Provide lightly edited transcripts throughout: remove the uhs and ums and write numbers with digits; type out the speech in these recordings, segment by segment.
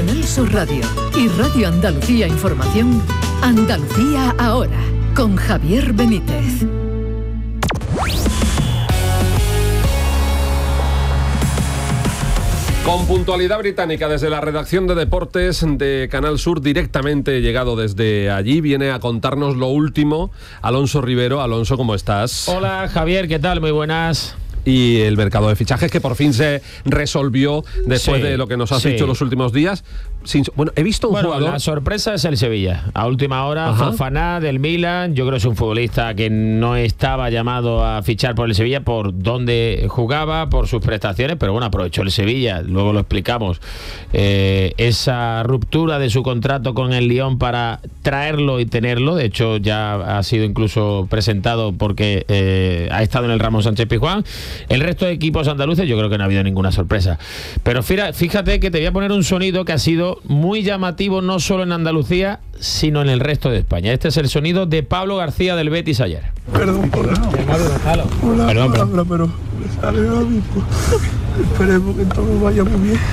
Canal Sur Radio y Radio Andalucía Información, Andalucía Ahora, con Javier Benítez. Con puntualidad británica desde la redacción de deportes de Canal Sur, directamente llegado desde allí, viene a contarnos lo último Alonso Rivero. Alonso, ¿cómo estás? Hola Javier, ¿qué tal? Muy buenas. Y el mercado de fichajes que por fin se resolvió después de lo que nos has dicho los últimos días. Bueno, he visto un jugador... La sorpresa es el Sevilla. A última hora, Fofana del Milan. Yo creo que es un futbolista que no estaba llamado a fichar por el Sevilla por dónde jugaba, por sus prestaciones, pero bueno, aprovechó el Sevilla, luego lo explicamos, esa ruptura de su contrato con el Lyon para traerlo y tenerlo. De hecho, ya ha sido incluso presentado porque ha estado en el Ramón Sánchez Pizjuán. El resto de equipos andaluces yo creo que no ha habido ninguna sorpresa. Pero fíjate que te voy a poner un sonido que ha sido muy llamativo no solo en Andalucía, sino en el resto de España. Este es el sonido de Pablo García del Betis ayer. Perdón por eso. Perdón, pero me sale ahora mismo. Esperemos que todo vaya muy bien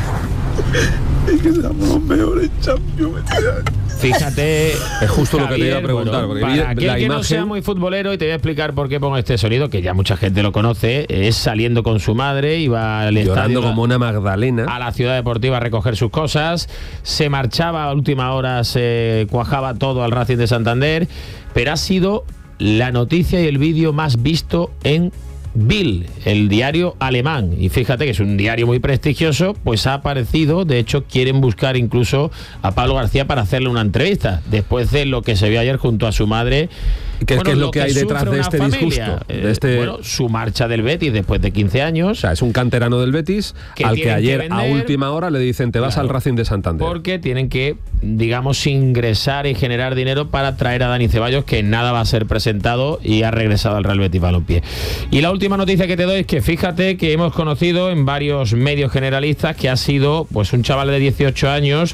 y que seamos los mejores Champions. Fíjate, es justo Javier, lo que te iba a preguntar. Bueno, para aquel que no sea muy futbolero, y te voy a explicar por qué pongo este sonido, que ya mucha gente lo conoce, es saliendo con su madre, iba al llorando como una Magdalena a la ciudad deportiva a recoger sus cosas, se marchaba a última hora, se cuajaba todo al Racing de Santander, pero ha sido la noticia y el vídeo más visto en Bild, el diario alemán, y fíjate que es un diario muy prestigioso, pues ha aparecido. De hecho quieren buscar incluso a Pablo García para hacerle una entrevista después de lo que se vio ayer junto a su madre. ¿Qué es lo que hay detrás de este disgusto? Bueno, su marcha del Betis después de 15 años. O sea, es un canterano del Betis al que ayer a última hora le dicen te vas al Racing de Santander. Porque tienen que, digamos, ingresar y generar dinero para traer a Dani Ceballos, que nada va a ser presentado y ha regresado al Real Betis Balompié. Y la última noticia que te doy es que fíjate que hemos conocido en varios medios generalistas que ha sido pues un chaval de 18 años,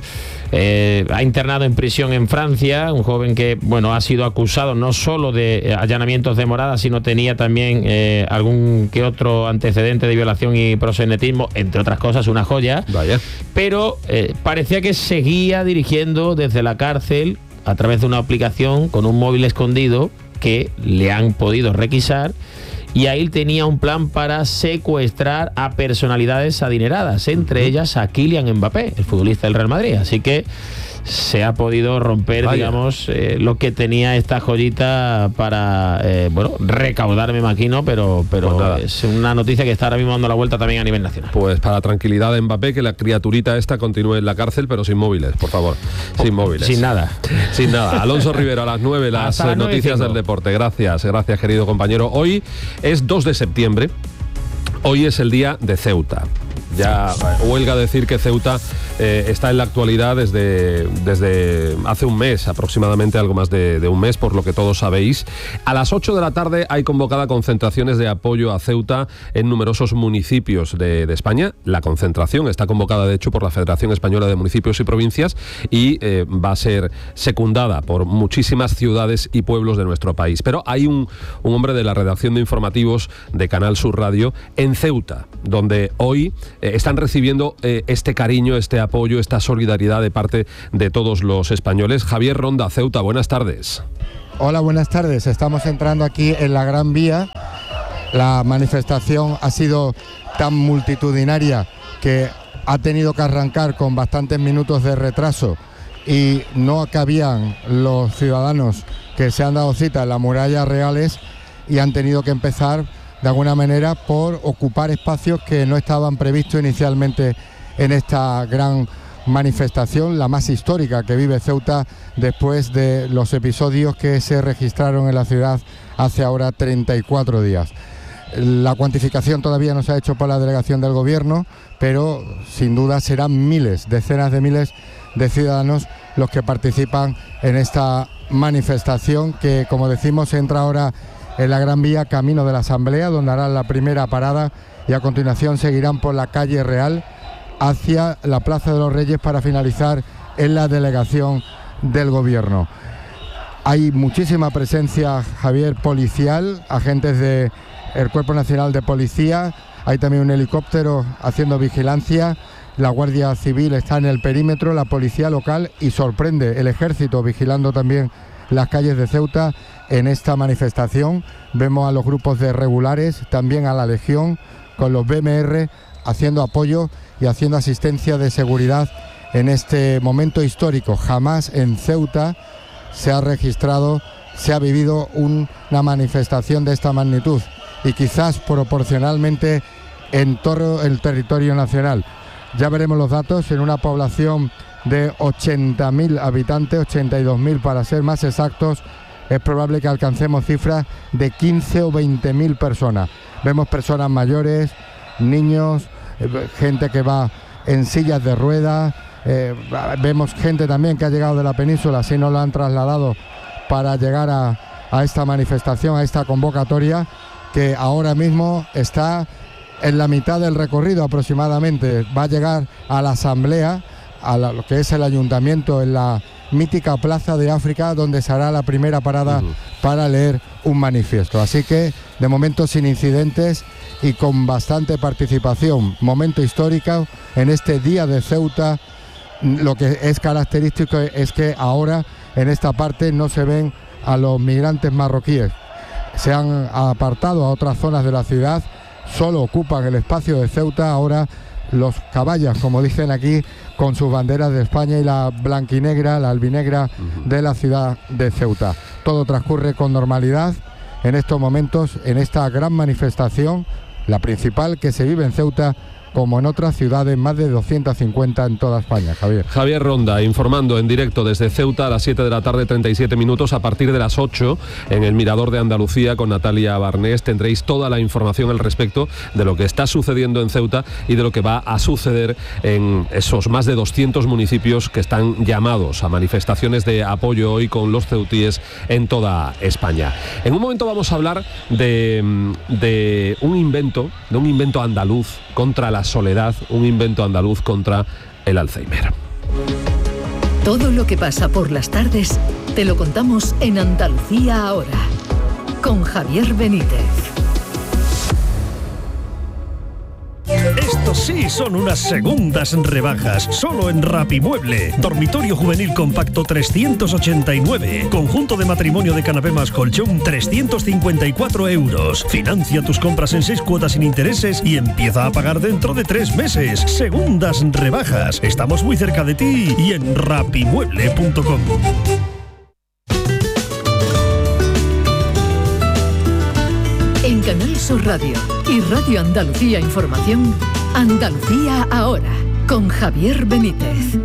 ha internado en prisión en Francia, un joven que bueno ha sido acusado no solo de allanamientos de morada, sino tenía también algún que otro antecedente de violación y proxenetismo, entre otras cosas, una joya. Vaya. Pero parecía que seguía dirigiendo desde la cárcel a través de una aplicación con un móvil escondido que le han podido requisar, y ahí tenía un plan para secuestrar a personalidades adineradas, entre ellas a Kylian Mbappé, el futbolista del Real Madrid. Así que se ha podido romper, digamos, lo que tenía esta joyita para, recaudar, me imagino, pero pues es una noticia que está ahora mismo dando la vuelta también a nivel nacional. Pues para tranquilidad de Mbappé, que la criaturita esta continúe en la cárcel, pero sin móviles, por favor. Sin móviles. Sin nada. Sin nada. Alonso Rivero, a las 9, las noticias del deporte. Gracias, querido compañero. Hoy es 2 de septiembre. Hoy es el día de Ceuta. Ya huelga decir que Ceuta está en la actualidad desde hace un mes, aproximadamente algo más de un mes, por lo que todos sabéis. A las 8 de la tarde hay convocada concentraciones de apoyo a Ceuta en numerosos municipios de España. La concentración está convocada, de hecho, por la Federación Española de Municipios y Provincias y va a ser secundada por muchísimas ciudades y pueblos de nuestro país. Pero hay un hombre de la redacción de informativos de Canal Sur Radio en Ceuta, donde hoy están recibiendo este cariño, este apoyo, esta solidaridad de parte de todos los españoles. Javier Ronda, Ceuta, buenas tardes. Hola, buenas tardes. Estamos entrando aquí en la Gran Vía. La manifestación ha sido tan multitudinaria que ha tenido que arrancar con bastantes minutos de retraso y no cabían los ciudadanos que se han dado cita en las murallas reales y han tenido que empezar de alguna manera por ocupar espacios que no estaban previstos inicialmente en esta gran manifestación, la más histórica que vive Ceuta después de los episodios que se registraron en la ciudad hace ahora 34 días. La cuantificación todavía no se ha hecho por la delegación del gobierno, pero sin duda serán miles, decenas de miles de ciudadanos los que participan en esta manifestación que, como decimos, entra ahora en la Gran Vía, camino de la Asamblea, donde harán la primera parada y a continuación seguirán por la calle Real hacia la Plaza de los Reyes para finalizar en la delegación del gobierno. Hay muchísima presencia, Javier, policial, agentes del Cuerpo Nacional de Policía, hay también un helicóptero haciendo vigilancia la Guardia Civil está en el perímetro, la policía local y sorprende el ejército vigilando también las calles de Ceuta en esta manifestación. Vemos a los grupos de regulares, también a la Legión, con los BMR haciendo apoyo y haciendo asistencia de seguridad en este momento histórico. Jamás en Ceuta se ha registrado, se ha vivido una manifestación de esta magnitud y quizás proporcionalmente en todo el territorio nacional. Ya veremos los datos. En una población de 80.000 habitantes, 82.000 para ser más exactos, es probable que alcancemos cifras de 15 o 20.000 personas. Vemos personas mayores, niños, gente que va en sillas de ruedas, vemos gente también que ha llegado de la península, así nos lo han trasladado para llegar a esta manifestación, a esta convocatoria, que ahora mismo está en la mitad del recorrido aproximadamente. Va a llegar a la asamblea, lo que es el ayuntamiento, en la mítica Plaza de África, donde se hará la primera parada para leer un manifiesto. Así que de momento sin incidentes y con bastante participación. Momento histórico en este día de Ceuta. Lo que es característico es que ahora en esta parte no se ven a los migrantes marroquíes. Se han apartado a otras zonas de la ciudad, solo ocupan el espacio de Ceuta ahora los caballas, como dicen aquí, con sus banderas de España y la blanquinegra, la albinegra de la ciudad de Ceuta. Todo transcurre con normalidad en estos momentos, en esta gran manifestación, la principal que se vive en Ceuta, como en otras ciudades, más de 250 en toda España. Javier Ronda, informando en directo desde Ceuta a las 7 de la tarde, 37 minutos. A partir de las 8, en el Mirador de Andalucía, con Natalia Barnés, tendréis toda la información al respecto de lo que está sucediendo en Ceuta y de lo que va a suceder en esos más de 200 municipios que están llamados a manifestaciones de apoyo hoy con los ceutíes en toda España. En un momento vamos a hablar de un invento andaluz contra la soledad, un invento andaluz contra el Alzheimer. Todo lo que pasa por las tardes te lo contamos en Andalucía Ahora, con Javier Benítez. Estos sí son unas segundas rebajas, solo en Rapimueble. Dormitorio juvenil compacto 389. Conjunto de matrimonio de canapé más colchón 354 euros. Financia tus compras en 6 cuotas sin intereses y empieza a pagar dentro de 3 meses. Segundas rebajas. Estamos muy cerca de ti y en rapimueble.com. En Canal Sur Radio y Radio Andalucía Información, Andalucía Ahora, con Javier Benítez.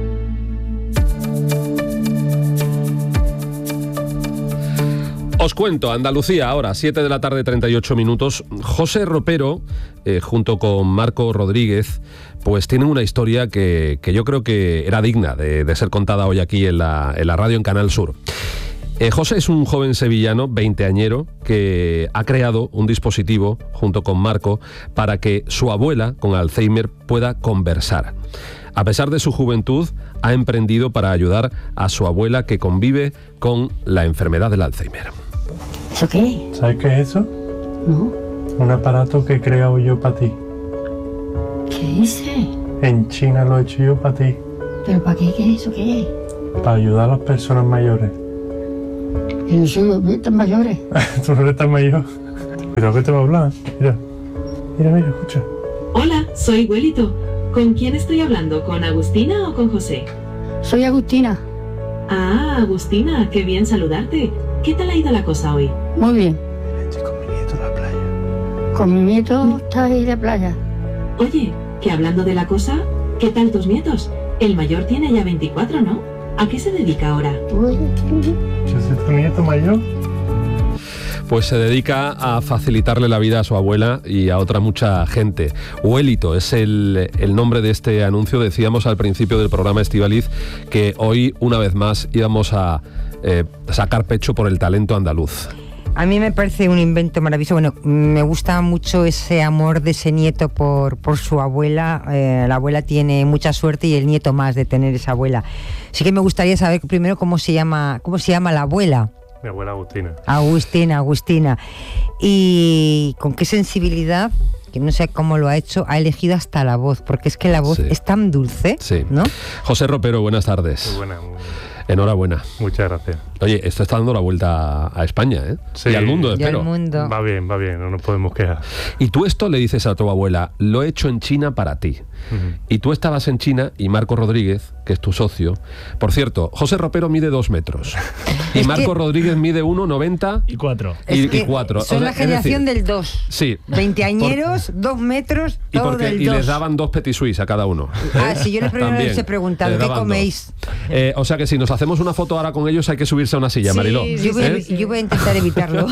Os cuento, Andalucía Ahora, 7 de la tarde, 38 minutos. José Ropero, junto con Marco Rodríguez, pues tienen una historia que yo creo que era digna de ser contada hoy aquí en la radio en Canal Sur. José es un joven sevillano, veinteañero, que ha creado un dispositivo, junto con Marco, para que su abuela, con Alzheimer, pueda conversar. A pesar de su juventud, ha emprendido para ayudar a su abuela, que convive con la enfermedad del Alzheimer. ¿Eso qué? ¿Sabes qué es eso? No. Un aparato que he creado yo para ti. ¿Qué dices? En China lo he hecho yo para ti. ¿Pero para qué? ¿Qué es eso? ¿Qué es? Para ayudar a las personas mayores. Yo no soy tan mayores. Tú no eres tan mayor. Pero ¿qué te va a hablar? Mira, escucha. Hola, soy Huelito. ¿Con quién estoy hablando? ¿Con Agustina o con José? Soy Agustina. Ah, Agustina, qué bien saludarte. ¿Qué tal ha ido la cosa hoy? Muy bien. Estoy con mi nieto en la playa. Con mi nieto está ahí de playa. Oye, que hablando de la cosa, ¿qué tal tus nietos? El mayor tiene ya 24, ¿no? ¿A qué se dedica ahora? ¿Yo soy tu nieto mayor? Pues se dedica a facilitarle la vida a su abuela y a otra mucha gente. Huelito es el nombre de este anuncio. Decíamos al principio del programa, Estíbaliz, que hoy, una vez más, íbamos a sacar pecho por el talento andaluz. A mí me parece un invento maravilloso. Bueno, me gusta mucho ese amor de ese nieto por su abuela. La abuela tiene mucha suerte y el nieto más de tener esa abuela. Sí que me gustaría saber primero cómo se llama la abuela. Mi abuela Agustina. Agustina. Y con qué sensibilidad que no sé cómo lo ha hecho, ha elegido hasta la voz, porque es que la voz es tan dulce, ¿no? José Ropero, buenas tardes. Muy buena. Enhorabuena. Muchas gracias. Oye, esto está dando la vuelta a España, ¿eh? Sí. Y al mundo, espero. Va bien, no nos podemos quejar. Y tú esto le dices a tu abuela, lo he hecho en China para ti. Y tú estabas en China y Marco Rodríguez, que es tu socio, por cierto, José Ropero mide 2 metros y Marco Rodríguez mide 1,90 y 4. Y 4. Son la generación del 2. Sí. 20añeros, 2 metros, todo del 2. Y les daban 2 petit suisse a cada uno. Sí, yo les he preguntado, ¿qué coméis? O sea que si nos hacemos una foto ahora con ellos hay que subirse a una silla, Mariló. Yo voy a intentar evitarlo.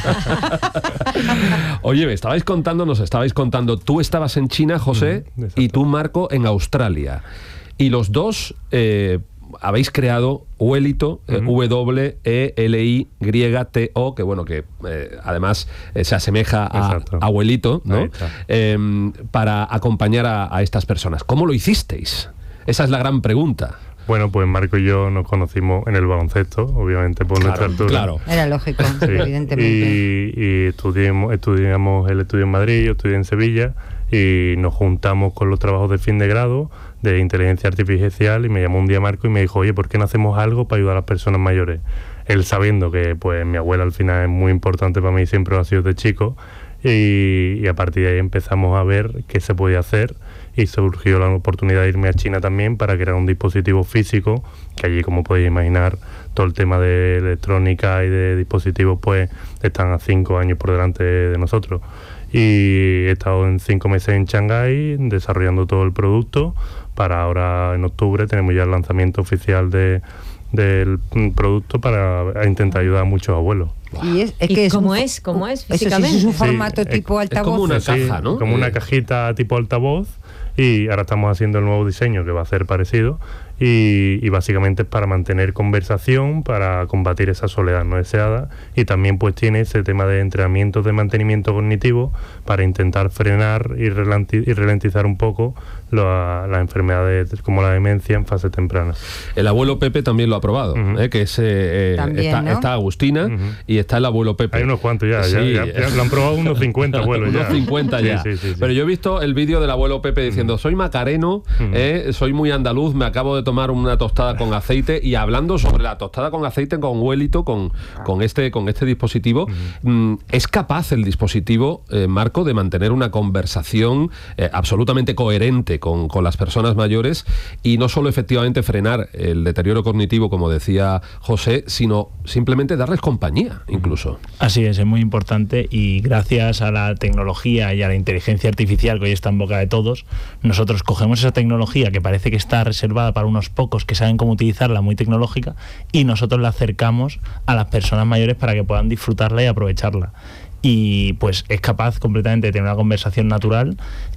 Oye, nos estabais contando, tú estabas en China, José, y tú, Marco, en Australia. Y los dos habéis creado Welito, W-E-L-I-Y-T-O, que bueno, que además se asemeja a Welito, ¿no? Para acompañar a estas personas. ¿Cómo lo hicisteis? Esa es la gran pregunta. Bueno, pues Marco y yo nos conocimos en el baloncesto, obviamente por nuestra altura. Claro. Era lógico, evidentemente. Y estudiamos, él estudió en Madrid, yo estudié en Sevilla, y nos juntamos con los trabajos de fin de grado de inteligencia artificial, y me llamó un día Marco y me dijo, oye, ¿por qué no hacemos algo para ayudar a las personas mayores? Él sabiendo que pues mi abuela al final es muy importante para mí, siempre lo ha sido de chico, y a partir de ahí empezamos a ver qué se podía hacer, y surgió la oportunidad de irme a China también para crear un dispositivo físico, que allí, como podéis imaginar, todo el tema de electrónica y de dispositivos pues están a 5 años por delante de nosotros. Y he estado en 5 meses en Shanghái desarrollando todo el producto. Para ahora, en octubre, tenemos ya el lanzamiento oficial del producto para intentar ayudar a muchos abuelos. ¿Cómo es físicamente? Es un formato tipo altavoz. Es como una caja, ¿no? Como una cajita tipo altavoz, y ahora estamos haciendo el nuevo diseño que va a ser parecido, y básicamente es para mantener conversación, para combatir esa soledad no deseada, y también pues tiene ese tema de entrenamiento de mantenimiento cognitivo para intentar frenar y ralentizar un poco las enfermedades como la demencia en fase temprana. El abuelo Pepe también lo ha probado, que es, está Agustina y está el abuelo Pepe. Hay unos cuantos ya lo han probado unos 50 abuelos ya. Unos 50 ya. Sí. Pero yo he visto el vídeo del abuelo Pepe diciendo, soy macareno, soy muy andaluz, me acabo de tomar una tostada con aceite, y hablando sobre la tostada con aceite con Welito, con este dispositivo. ¿Es capaz el dispositivo, Marco, de mantener una conversación absolutamente coherente con las personas mayores, y no solo efectivamente frenar el deterioro cognitivo, como decía José, sino simplemente darles compañía, incluso? Así es muy importante, y gracias a la tecnología y a la inteligencia artificial que hoy está en boca de todos, nosotros cogemos esa tecnología que parece que está reservada para unos pocos que saben cómo utilizarla, muy tecnológica, y nosotros la acercamos a las personas mayores para que puedan disfrutarla y aprovecharla. Y pues es capaz completamente de tener una conversación natural,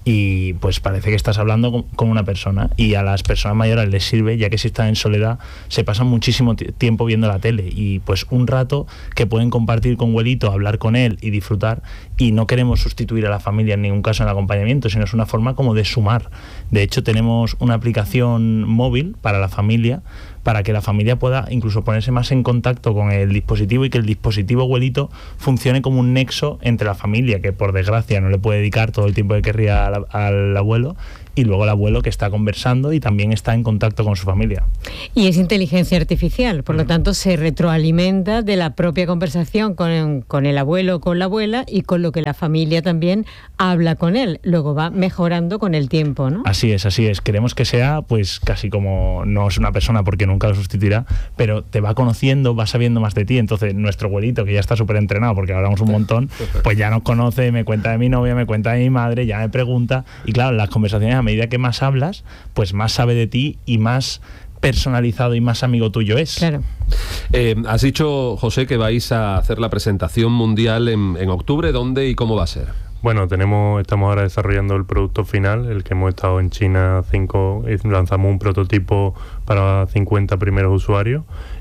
y pues parece que estás hablando con una persona, y a las personas mayores les sirve, ya que si están en soledad se pasan muchísimo tiempo viendo la tele, y pues un rato que pueden compartir con Welito, hablar con él y disfrutar. Y no queremos sustituir a la familia en ningún caso en el acompañamiento, sino es una forma como de sumar. De hecho, tenemos una aplicación móvil para la familia, para que la familia pueda incluso ponerse más en contacto con el dispositivo, y que el dispositivo Welito funcione como un nexo entre la familia, que por desgracia no le puede dedicar todo el tiempo que querría al abuelo, y luego el abuelo, que está conversando y también está en contacto con su familia. Y es inteligencia artificial, por lo tanto se retroalimenta de la propia conversación con el abuelo o con la abuela, y con lo que la familia también habla con él. Luego va mejorando con el tiempo, ¿no? Así es. Queremos que sea pues casi como, no es una persona porque nunca lo sustituirá, pero te va conociendo, va sabiendo más de ti. Entonces nuestro abuelito, que ya está súper entrenado porque hablamos un montón, pues ya nos conoce, me cuenta de mi novia, me cuenta de mi madre, ya me pregunta, y claro, las conversaciones, a medida que más hablas, pues más sabe de ti y más personalizado y más amigo tuyo es. Claro. Has dicho, José, que vais a hacer la presentación mundial en octubre. ¿Dónde y cómo va a ser? Bueno, estamos ahora desarrollando el producto final, el que hemos estado en China lanzamos un prototipo para 50 primeros usuarios,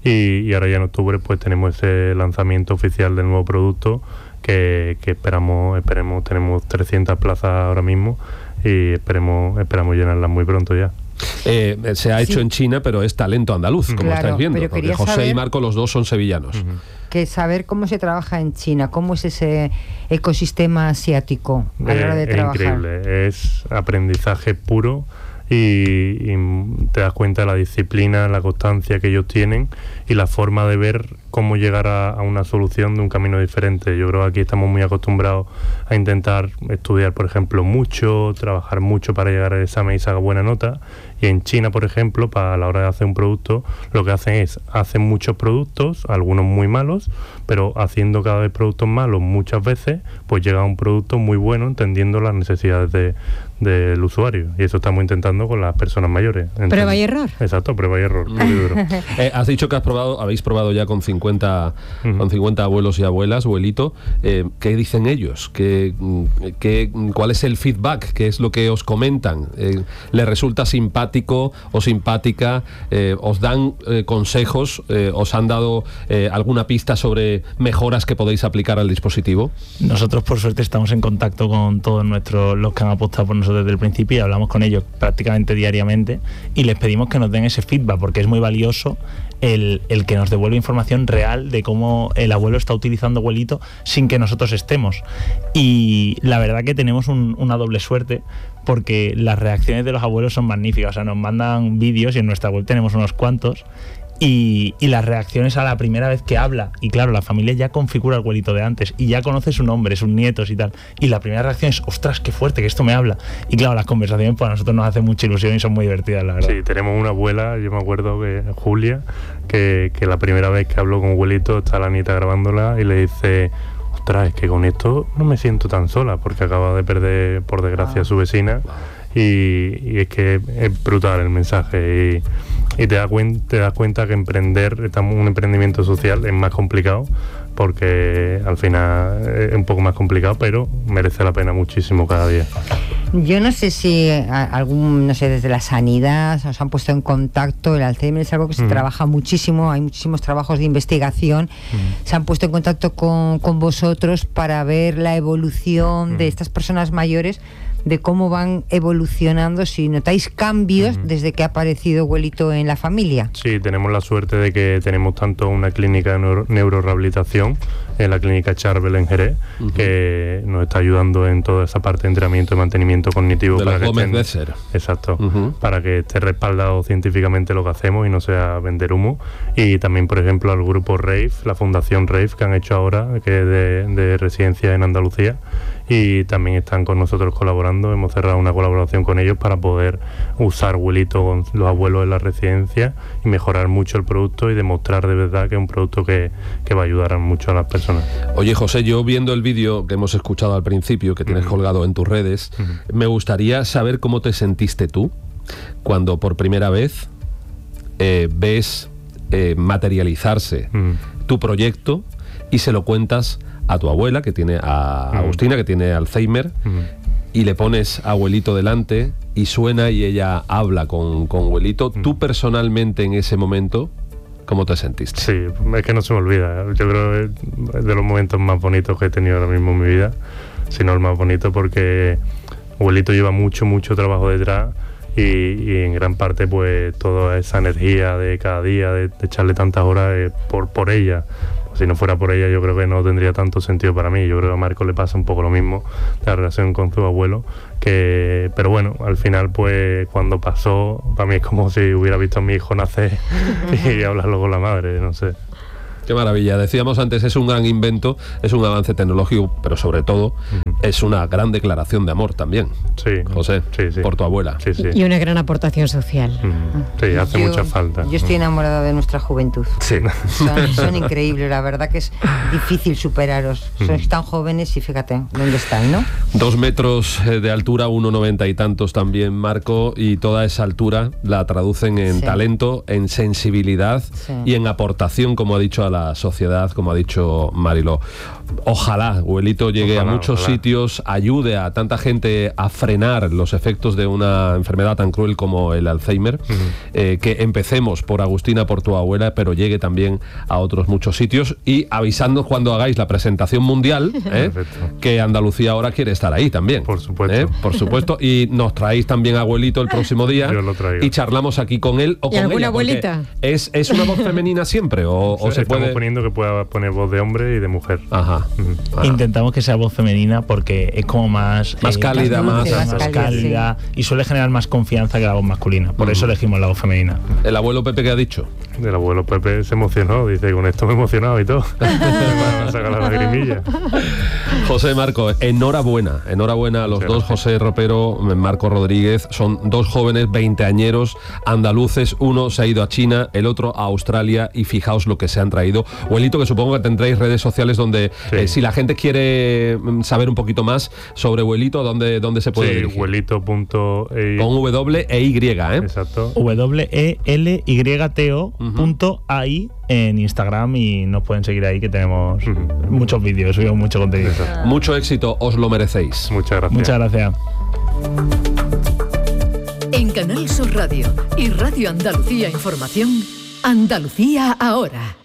y ahora ya en octubre pues tenemos ese lanzamiento oficial del nuevo producto que esperemos, tenemos 300 plazas ahora mismo, y esperemos llenarlas muy pronto ya. Se ha hecho en China, pero es talento andaluz, como estáis viendo. Porque José y Marco, los dos son sevillanos. Que saber cómo se trabaja en China, cómo es ese ecosistema asiático a la hora de trabajar. Increíble, es aprendizaje puro. Y te das cuenta de la disciplina, la constancia que ellos tienen y la forma de ver cómo llegar a una solución de un camino diferente. Yo creo que aquí estamos muy acostumbrados a intentar estudiar, por ejemplo, mucho, trabajar mucho para llegar al examen y sacar buena nota. Y en China, por ejemplo, para la hora de hacer un producto, lo que hacen muchos productos, algunos muy malos, pero haciendo cada vez productos malos muchas veces, pues llega a un producto muy bueno, entendiendo las necesidades del usuario. Y eso estamos intentando con las personas mayores. Prueba y error. Exacto, prueba y error. Has dicho que habéis probado ya con 50 abuelos y abuelas, abuelito. ¿Qué dicen ellos? ¿Cuál es el feedback? ¿Qué es lo que os comentan? ¿Les resulta simpático o simpática? ¿Os dan consejos? ¿Os han dado alguna pista sobre mejoras que podéis aplicar al dispositivo? Nosotros, por suerte, estamos en contacto con todos los que han apostado por nosotros desde el principio y hablamos con ellos prácticamente diariamente y les pedimos que nos den ese feedback, porque es muy valioso el que nos devuelva información real de cómo el abuelo está utilizando abuelito sin que nosotros estemos. Y la verdad que tenemos una doble suerte, porque las reacciones de los abuelos son magníficas. O sea, nos mandan vídeos y en nuestra web tenemos unos cuantos. Y las reacciones a la primera vez que habla, y claro, la familia ya configura al abuelito de antes y ya conoce su nombre, sus nietos y tal, y la primera reacción es: ostras, qué fuerte, que esto me habla. Y claro, las conversaciones para nosotros nos hacen mucha ilusión y son muy divertidas, la verdad. Sí, tenemos una abuela, yo me acuerdo que Julia, que la primera vez que habló con abuelito, está la nieta grabándola y le dice: ostras, es que con esto no me siento tan sola, porque acaba de perder, por desgracia, a su vecina. Y es que es brutal el mensaje y te das cuenta que emprender, un emprendimiento social es más complicado, porque al final es un poco más complicado, pero merece la pena muchísimo cada día. Yo no sé si desde la sanidad os han puesto en contacto. El Alzheimer es algo que se trabaja muchísimo, hay muchísimos trabajos de investigación. Se han puesto en contacto con vosotros para ver la evolución de estas personas mayores, de cómo van evolucionando, si notáis cambios desde que ha aparecido abuelito en la familia. Sí, tenemos la suerte de que tenemos tanto una clínica de neurorehabilitación, en la clínica Charbel en Jerez, que nos está ayudando en toda esa parte de entrenamiento y mantenimiento cognitivo. De la Gómez Besser. Exacto, para que esté respaldado científicamente lo que hacemos y no sea vender humo. Y también, por ejemplo, al grupo RAVE, la fundación RAVE, que han hecho ahora, que es de residencia en Andalucía, y también están con nosotros colaborando. Hemos cerrado una colaboración con ellos para poder usar abuelito con los abuelos en la residencia y mejorar mucho el producto y demostrar de verdad que es un producto que va a ayudar mucho a las personas. Oye, José, yo viendo el vídeo que hemos escuchado al principio, que tienes colgado en tus redes, me gustaría saber cómo te sentiste tú cuando por primera vez ves materializarse tu proyecto y se lo cuentas a tu abuela, que tiene a Agustina, que tiene Alzheimer, y le pones a abuelito delante y suena y ella habla con abuelito. Tú personalmente en ese momento, ¿cómo te sentiste? Sí, es que no se me olvida. Yo creo que es de los momentos más bonitos que he tenido ahora mismo en mi vida, si no el más bonito, porque abuelito lleva mucho trabajo detrás y en gran parte pues toda esa energía de cada día, de echarle tantas horas por ella. Si no fuera por ella, yo creo que no tendría tanto sentido para mí. Yo creo que a Marco le pasa un poco lo mismo, la relación con su abuelo, pero bueno, al final pues cuando pasó, para mí es como si hubiera visto a mi hijo nacer y hablarlo con la madre, no sé. Qué maravilla. Decíamos antes, es un gran invento, es un avance tecnológico, pero sobre todo es una gran declaración de amor también. Sí, José, sí. Por tu abuela. Sí, sí. Y una gran aportación social. Sí, hace mucha falta. Yo estoy enamorada de nuestra juventud. Sí. Son increíbles, la verdad que es difícil superaros. Sois tan jóvenes y fíjate dónde están, ¿no? 2 metros de altura, 1,90 y tantos también, Marco, y toda esa altura la traducen en talento, en sensibilidad y en aportación, como ha dicho a la sociedad, como ha dicho Mariló. Ojalá Abuelito llegue a muchos sitios, ayude a tanta gente a frenar los efectos de una enfermedad tan cruel como el Alzheimer. Que empecemos por Agustina, por tu abuela, pero llegue también a otros muchos sitios, y avisando cuando hagáis la presentación mundial, que Andalucía ahora quiere estar ahí también. Por supuesto. Por supuesto. Y nos traéis también a Abuelito el próximo día. Yo lo traigo. Y charlamos aquí con él o ¿Y con alguna ella. abuelita? ¿Es una voz femenina siempre o se Estamos puede...? poniendo que pueda poner voz de hombre y de mujer. Ajá. Intentamos que sea voz femenina porque es como más cálida, más cálida, y suele generar más confianza que la voz masculina. Por eso elegimos la voz femenina. ¿El abuelo Pepe qué ha dicho? El abuelo Pepe se emocionó, dice, con esto me he emocionado y todo. Me van a sacar la lagrimilla. José, Marco, enhorabuena a los dos, José Ropero, Marco Rodríguez. Son dos jóvenes veinteañeros andaluces. Uno se ha ido a China, el otro a Australia, y fijaos lo que se han traído. Abuelito, que supongo que tendréis redes sociales donde si la gente quiere saber un poquito más sobre Abuelito, ¿dónde se puede dirigir? Abuelito.ei. Con W e Y, Exacto. WELYTO.ai en Instagram, y nos pueden seguir ahí, que tenemos muchos vídeos, subimos mucho contenido. Mucho éxito, os lo merecéis. Muchas gracias. Muchas gracias. En Canal Sur Radio y Radio Andalucía Información, Andalucía ahora.